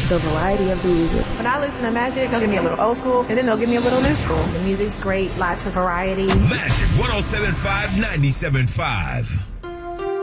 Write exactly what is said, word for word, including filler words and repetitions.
the variety of the music. When I listen to Magic, they'll give me a little old school, and then they'll give me a little new school. The music's great, lots of variety. Magic one oh seven point five, ninety-seven point five.